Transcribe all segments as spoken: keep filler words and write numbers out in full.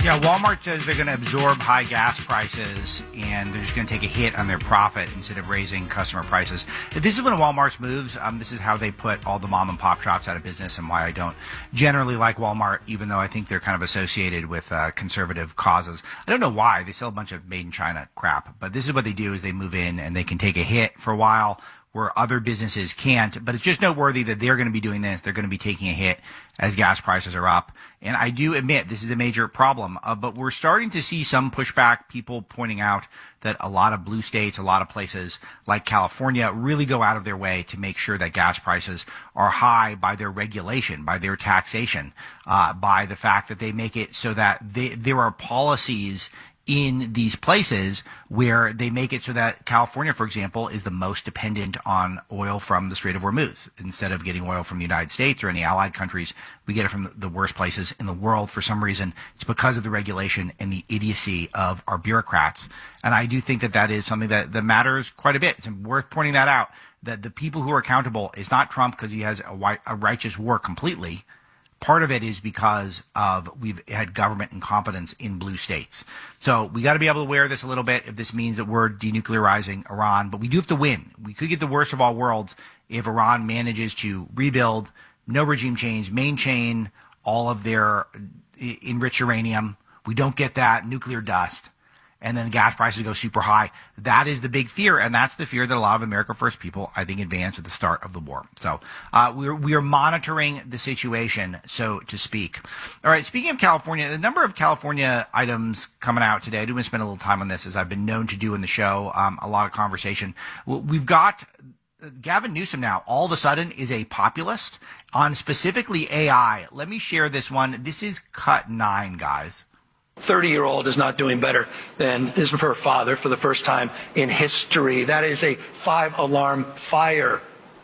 Yeah, Walmart says they're going to absorb high gas prices and they're just going to take a hit on their profit instead of raising customer prices. This is one of Walmart's moves. Um, this is how they put all the mom and pop shops out of business, and why I don't generally like Walmart, even though I think they're kind of associated with uh, conservative causes. I don't know why. They sell a bunch of made in China crap, but this is what they do: is they move in and they can take a hit for a while where other businesses can't. But it's just noteworthy that they're going to be doing this. They're going to be taking a hit as gas prices are up. And I do admit this is a major problem, uh, but we're starting to see some pushback, people pointing out that a lot of blue states, a lot of places like California really go out of their way to make sure that gas prices are high by their regulation, by their taxation, uh, by the fact that they make it so that they, there are policies in these places where they make it so that California, for example, is the most dependent on oil from the Strait of Hormuz. Instead of getting oil from the United States or any allied countries, we get it from the worst places in the world. For some reason, it's because of the regulation and the idiocy of our bureaucrats. And I do think that that is something that, that matters quite a bit. It's worth pointing that out, that the people who are accountable is not Trump because he has a, white, a righteous war completely. Part of it is because of we've had government incompetence in blue states. So we got to be able to wear this a little bit if this means that we're denuclearizing Iran. But we do have to win. We could get the worst of all worlds if Iran manages to rebuild, no regime change, maintain all of their enriched uranium. We don't get that, nuclear dust, and then gas prices go super high. That is the big fear, and that's the fear that a lot of America First people, I think, advanced at the start of the war. So uh, we're, we are monitoring the situation, so to speak. All right, speaking of California, the number of California items coming out today, I do want to spend a little time on this, as I've been known to do in the show, um, a lot of conversation. We've got Gavin Newsom now, all of a sudden, is a populist on specifically A I. Let me share this one. This is cut nine, guys. thirty-year-old is not doing better than his her father for the first time in history. That is a five-alarm fire.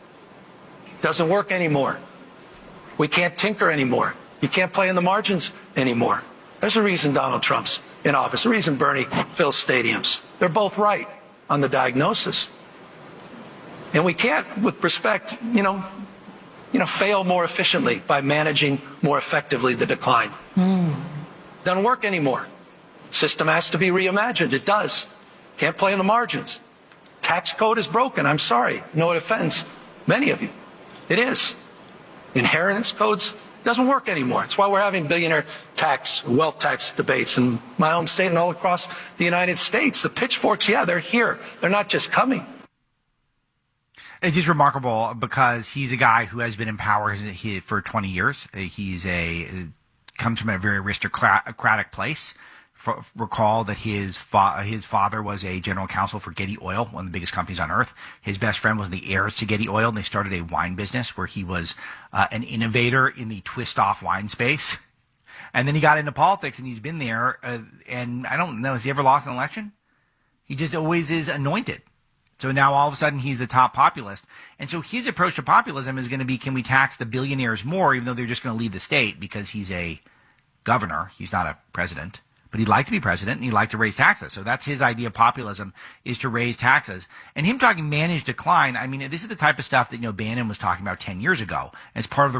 Doesn't work anymore. We can't tinker anymore. You can't play in the margins anymore. There's a reason Donald Trump's in office, a reason Bernie fills stadiums. They're both right on the diagnosis. And we can't, with respect, you know, you know, fail more efficiently by managing more effectively the decline. Mm. Doesn't work anymore. System has to be reimagined. It does. Can't play in the margins. Tax code is broken. I'm sorry. No, it offends many of you. It is. Inheritance codes doesn't work anymore. It's why we're having billionaire tax, wealth tax debates in my own state and all across the United States. The pitchforks, yeah, they're here. They're not just coming. It's just remarkable because he's a guy who has been in power for twenty years. He's a comes from a very aristocratic place. For, recall that his fa- his father was a general counsel for Getty Oil, one of the biggest companies on earth. His best friend was the heirs to Getty Oil, and they started a wine business where he was uh, an innovator in the twist-off wine space. And then he got into politics, and he's been there. Uh, and I don't know, has he ever lost an election? He just always is anointed. So now all of a sudden he's the top populist. And so his approach to populism is going to be, can we tax the billionaires more, even though they're just going to leave the state because he's a governor. He's not a president. But he'd like to be president, and he'd like to raise taxes. So that's his idea of populism, is to raise taxes. And him talking managed decline, I mean, this is the type of stuff that, you know, Bannon was talking about ten years ago. And it's part of the